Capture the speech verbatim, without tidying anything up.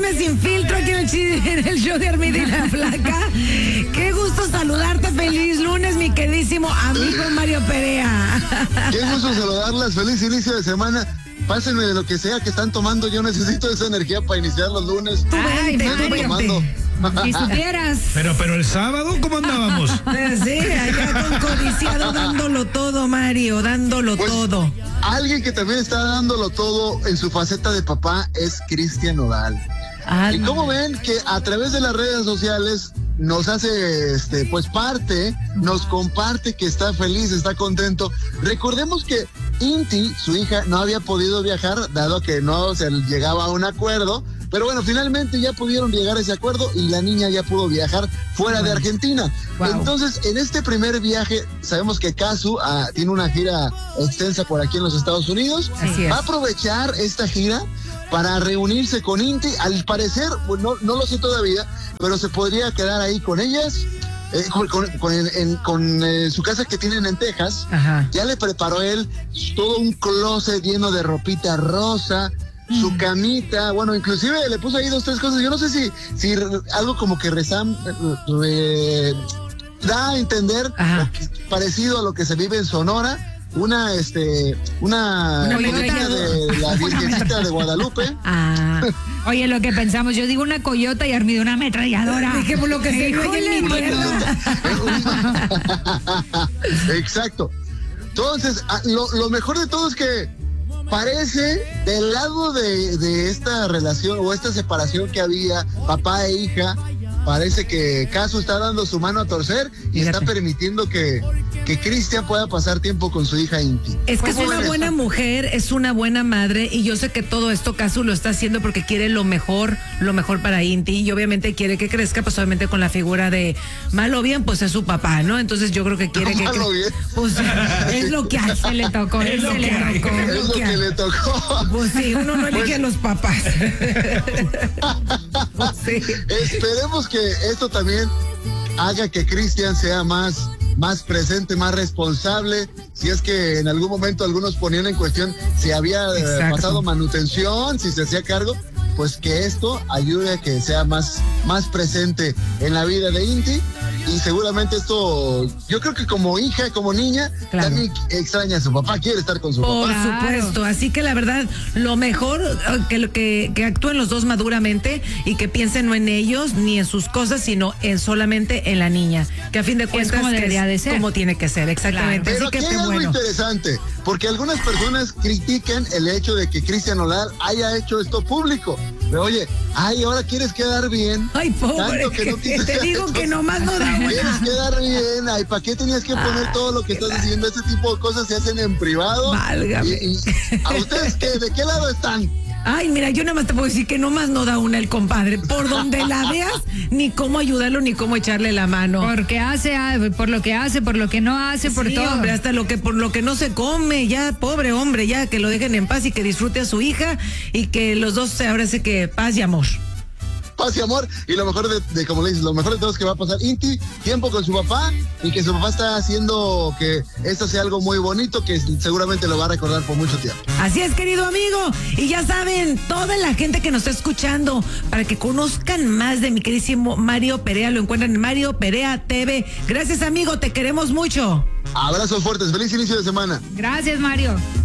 Chisme sin filtro aquí en el, en el show de Armida y la Flaca. Qué gusto saludarte, feliz lunes, mi queridísimo amigo Mario Perea. Qué gusto saludarlas, feliz inicio de semana. Pásenme de lo que sea que están tomando, yo necesito esa energía para iniciar los lunes. Tú vente, tú vente. Si supieras. Pero, pero el sábado, ¿cómo andábamos? Sí, allá con codiciado dándolo todo, Mario, dándolo Pues, todo. Alguien que también está dándolo todo en su faceta de papá es Cristian Nodal. Ah, Y como ven que a través de las redes sociales nos hace este pues parte, nos comparte que está feliz, está contento. Recordemos que Inti, su hija, no había podido viajar dado que no se llegaba a un acuerdo, pero bueno, finalmente ya pudieron llegar a ese acuerdo y la niña ya pudo viajar fuera de Argentina. Wow. Entonces, en este primer viaje, sabemos que Casu ah, tiene una gira extensa por aquí en los Estados Unidos. Así es. Va a aprovechar esta gira para reunirse con Inti. Al parecer, pues, no, no lo sé todavía, pero se podría quedar ahí con ellas, eh, con, con, con, en, con eh, su casa que tienen en Texas. Ajá. Ya le preparó él todo un closet lleno de ropita rosa, su camita, bueno, inclusive le puso ahí dos, tres cosas. Yo no sé si, si algo como que rezam, re, da a entender que, parecido a lo que se vive en Sonora. Una, este, una, Una coyota de la Virgencita de Guadalupe. Ah, oye, lo que pensamos, yo digo una coyota y Armida una ametralladora. Dejemos lo que se Híjole, oye en mi tierra. Exacto. Entonces, lo, lo mejor de todo es que parece del lado de, de esta relación o esta separación que había, papá e hija, parece que Casu está dando su mano a torcer y Fíjate. está permitiendo que, que Cristian pueda pasar tiempo con su hija Inti. Es que es ¿Cómo una ven buena esto? mujer, es una buena madre y yo sé que todo esto Casu lo está haciendo porque quiere lo mejor, lo mejor para Inti y obviamente quiere que crezca, pues obviamente con la figura de mal o bien, pues es su papá, ¿no? Entonces yo creo que quiere que... Mal o cre- bien. Pues es lo que hace. Se le tocó, Es lo se le que tocó. Es lo que le tocó. Pues sí, uno no elige a los papás. Pues sí. Esperemos que esto también haga que Cristian sea más, más presente, más responsable. Si es que en algún momento algunos ponían en cuestión si había eh, Exacto. pasado manutención, si se hacía cargo, pues que esto ayude a que sea más, más presente en la vida de Inti. Y seguramente esto, yo creo que como hija, como niña, Claro. también extraña a su papá, quiere estar con su Por papá. supuesto, así que la verdad, lo mejor eh, que, lo que, que actúen los dos maduramente y que piensen no en ellos ni en sus cosas, sino en solamente en la niña, que a fin de cuentas como que debería de ser. como tiene que ser, exactamente. Pero Así que aquí hay qué algo bueno. interesante, porque algunas personas critican el hecho de que Cristian Nodal haya hecho esto público. Pero oye, ay, ahora quieres quedar bien. Ay, pobre, Tanto que no que te digo que nomás no da Quieres una. quedar bien, ay, ¿para qué tenías que poner todo lo que estás diciendo? Ese tipo de cosas se hacen en privado. Válgame. Y, y, ¿a ustedes qué? ¿De qué lado están? Ay, mira, yo nada más te puedo decir que nomás no da una el compadre. Por donde la veas, ni cómo ayudarlo, ni cómo echarle la mano. Porque hace, ah, por lo que hace, por lo que no hace, por Sí, todo. hombre, hasta lo que por lo que no se come, ya, pobre hombre, ya que lo dejen en paz y que disfrute a su hija y que los dos ahora sí que paz y amor. Paz y amor, y lo mejor de, de como le dices, lo mejor de todo es que va a pasar Inti tiempo con su papá y que su papá está haciendo que esto sea algo muy bonito que seguramente lo va a recordar por mucho tiempo. Así es, querido amigo. Y ya saben, toda la gente que nos está escuchando, para que conozcan más de mi queridísimo Mario Perea, lo encuentran en Mario Perea T V. Gracias, amigo, te queremos mucho. Abrazos fuertes, feliz inicio de semana. Gracias, Mario.